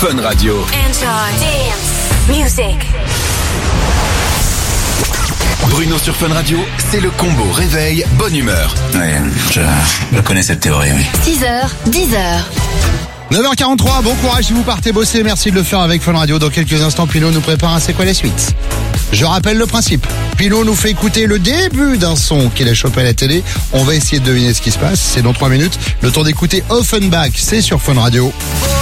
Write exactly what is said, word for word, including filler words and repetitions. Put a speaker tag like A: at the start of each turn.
A: Fun Radio.
B: Enjoy dance music.
A: Bruno sur Fun Radio, c'est le combo réveil, bonne humeur.
C: Ouais, je, je connais cette théorie, oui.
B: six heures, dix heures.
D: neuf heures quarante-trois, bon courage si vous partez bosser, merci de le faire avec Fun Radio. Dans quelques instants, Pino nous prépare un C'est quoi la suite. Je rappelle le principe. Pino nous fait écouter le début d'un son qu'il a chopé à la télé. On va essayer de deviner ce qui se passe. C'est dans trois minutes. Le temps d'écouter Offenbach, c'est sur Fun Radio.